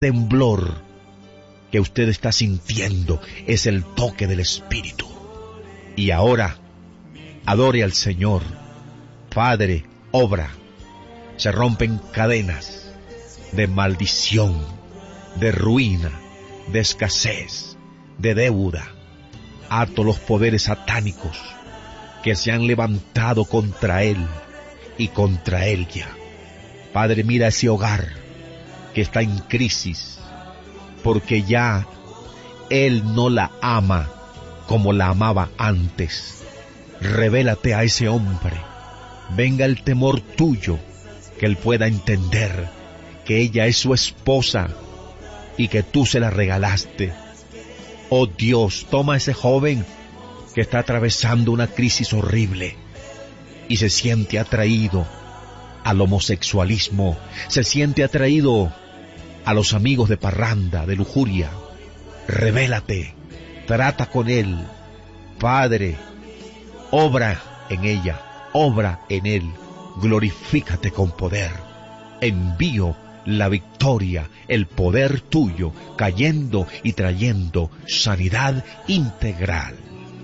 temblor que usted está sintiendo es el toque del Espíritu. Y ahora, adore al Señor. Padre, obra. Se rompen cadenas de maldición, de ruina, de escasez, de deuda. Ato los poderes satánicos que se han levantado contra él y contra ella. Padre, mira ese hogar que está en crisis, porque ya él no la ama como la amaba antes. Revélate a ese hombre. Venga el temor tuyo, que él pueda entender que ella es su esposa y que tú se la regalaste. Oh Dios, toma a ese joven que está atravesando una crisis horrible y se siente atraído al homosexualismo, se siente atraído a los amigos de parranda, de lujuria. Revélate, trata con él. Padre, obra en ella, obra en él, glorifícate con poder. Envío la victoria, el poder tuyo, cayendo y trayendo sanidad integral.